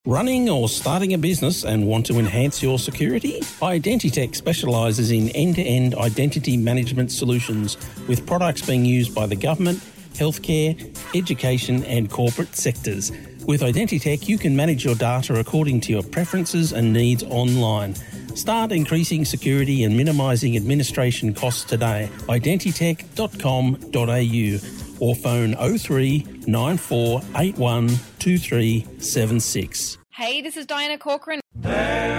Running or starting a business and want to enhance your security? Identitech specialises in end-to-end identity management solutions with products being used by the government, healthcare, education and corporate sectors. With Identitech, you can manage your data according to your preferences and needs online. Start increasing security and minimising administration costs today. Identitech.com.au or phone 03 9481 2376. Hey, this is Diana Corcoran.